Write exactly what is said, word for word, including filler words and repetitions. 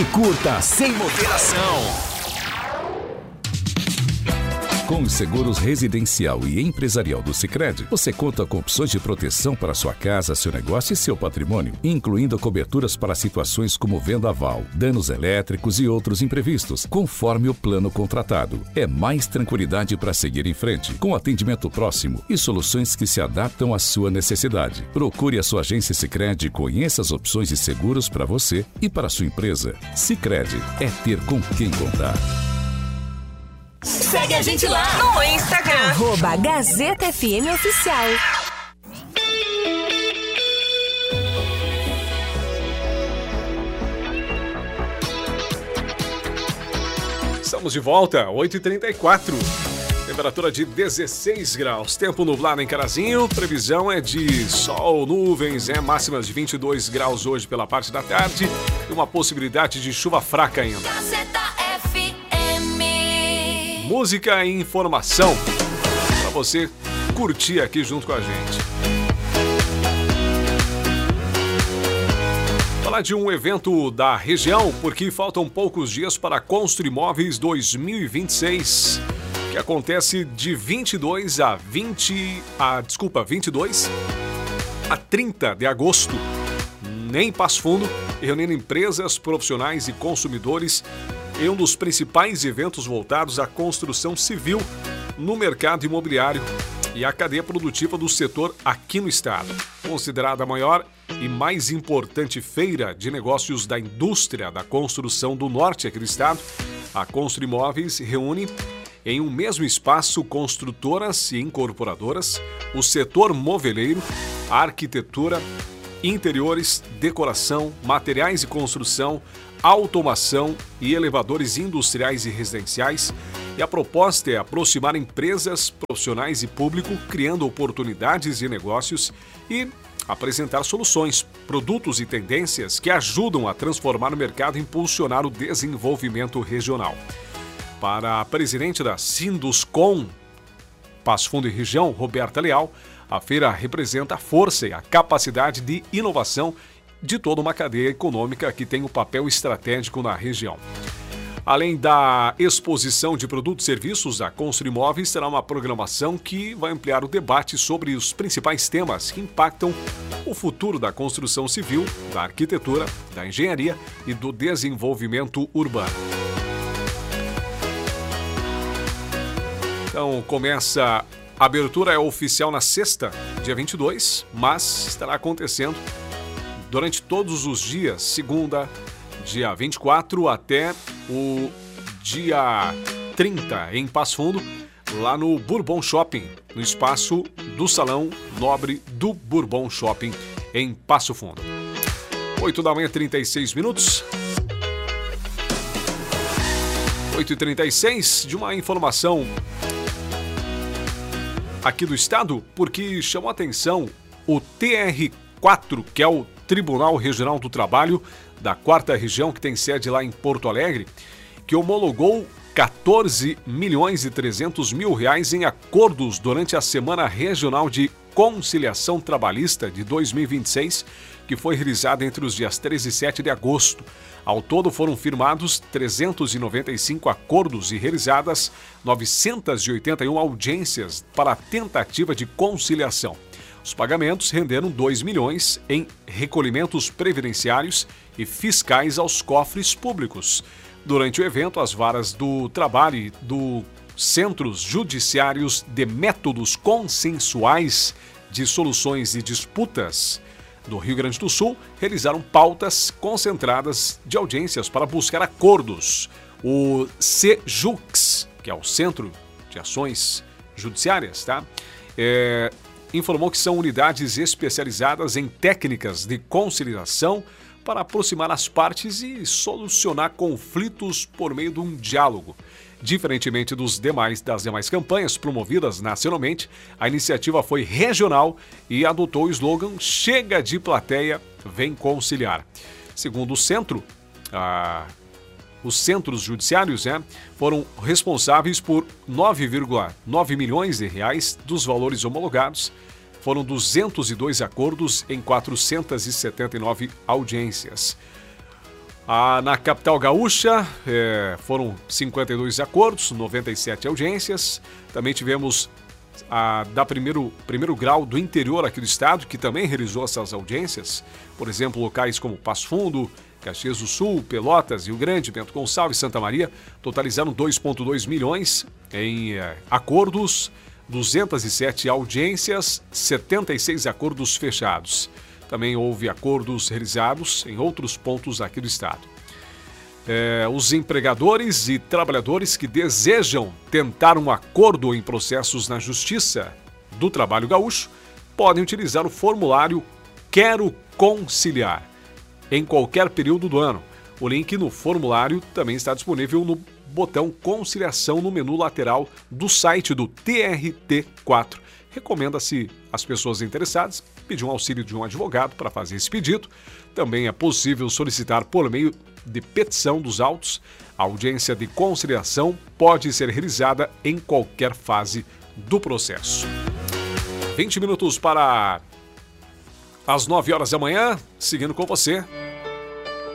e curta sem moderação. Com os seguros residencial e empresarial do Sicredi, você conta com opções de proteção para sua casa, seu negócio e seu patrimônio, incluindo coberturas para situações como vendaval, danos elétricos e outros imprevistos, conforme o plano contratado. É mais tranquilidade para seguir em frente, com atendimento próximo e soluções que se adaptam à sua necessidade. Procure a sua agência Sicredi e conheça as opções de seguros para você e para a sua empresa. Sicredi é ter com quem contar. Segue a gente lá no Instagram. Arroba Gazeta F M Oficial. Estamos de volta, oito e trinta e quatro. Temperatura de dezesseis graus. Tempo nublado em Carazinho. Previsão é de sol, nuvens, é máximas de vinte e dois graus hoje pela parte da tarde. E uma possibilidade de chuva fraca ainda. Gazeta F M. Música e informação para você curtir aqui junto com a gente. Falar de um evento da região, porque faltam poucos dias para a Construimóveis dois mil e vinte e seis, que acontece de vinte e dois a vinte, a, desculpa, vinte e dois a trinta de agosto, em Passo Fundo, reunindo empresas, profissionais e consumidores. É um dos principais eventos voltados à construção civil no mercado imobiliário e à cadeia produtiva do setor aqui no estado. Considerada a maior e mais importante feira de negócios da indústria da construção do norte aqui do estado, a Construimóveis reúne em um mesmo espaço construtoras e incorporadoras, o setor moveleiro, a arquitetura, interiores, decoração, materiais de construção, automação e elevadores industriais e residenciais. E a proposta é aproximar empresas, profissionais e público, criando oportunidades de negócios e apresentar soluções, produtos e tendências que ajudam a transformar o mercado e impulsionar o desenvolvimento regional. Para a presidente da Sinduscom, Passo Fundo e Região, Roberta Leal, a feira representa a força e a capacidade de inovação de toda uma cadeia econômica que tem um papel estratégico na região. Além da exposição de produtos e serviços, a Construimóveis terá uma programação que vai ampliar o debate sobre os principais temas que impactam o futuro da construção civil, da arquitetura, da engenharia e do desenvolvimento urbano. Então, começa a abertura, é oficial na sexta, dia vinte e dois, mas estará acontecendo durante todos os dias, segunda, dia vinte e quatro até o dia trinta, em Passo Fundo, lá no Bourbon Shopping, no espaço do Salão Nobre do Bourbon Shopping, em Passo Fundo. oito da manhã, trinta e seis minutos. oito e trinta e seis, de uma informação aqui do estado, porque chamou a atenção o T R quatro, que é o Tribunal Regional do Trabalho da quarta Região, que tem sede lá em Porto Alegre, que homologou quatorze milhões e trezentos mil reais em acordos durante a Semana Regional de Conciliação Trabalhista de dois mil e vinte e seis, que foi realizada entre os dias treze e sete de agosto. Ao todo foram firmados trezentos e noventa e cinco acordos e realizadas novecentas e oitenta e uma audiências para a tentativa de conciliação. Os pagamentos renderam dois milhões em recolhimentos previdenciários e fiscais aos cofres públicos. Durante o evento, as varas do trabalho e do Centros Judiciários de Métodos Consensuais de Soluções e Disputas do Rio Grande do Sul realizaram pautas concentradas de audiências para buscar acordos. O CEJUX, que é o Centro de Ações Judiciárias, tá? É... informou que são unidades especializadas em técnicas de conciliação para aproximar as partes e solucionar conflitos por meio de um diálogo. Diferentemente dos demais, das demais campanhas promovidas nacionalmente, a iniciativa foi regional e adotou o slogan "Chega de plateia, vem conciliar". Segundo o centro, a... os centros judiciários, né, foram responsáveis por nove vírgula nove milhões de reais dos valores homologados. Foram duzentos e dois acordos em quatrocentas e setenta e nove audiências. Ah, na capital gaúcha, é, foram cinquenta e dois acordos, noventa e sete audiências. Também tivemos a da primeiro, primeiro grau do interior aqui do estado, que também realizou essas audiências. Por exemplo, locais como Passo Fundo, Caxias do Sul, Pelotas, Rio Grande, Bento Gonçalves e Santa Maria totalizaram dois vírgula dois milhões em é, acordos, duzentas e sete audiências, setenta e seis acordos fechados. Também houve acordos realizados em outros pontos aqui do estado. É, os empregadores e trabalhadores que desejam tentar um acordo em processos na Justiça do Trabalho Gaúcho podem utilizar o formulário Quero Conciliar em qualquer período do ano. O link no formulário também está disponível no botão Conciliação no menu lateral do site do T R T quatro. Recomenda-se às pessoas interessadas pedir um auxílio de um advogado para fazer esse pedido. Também é possível solicitar por meio de petição dos autos. A audiência de conciliação pode ser realizada em qualquer fase do processo. vinte minutos para as nove horas da manhã, seguindo com você.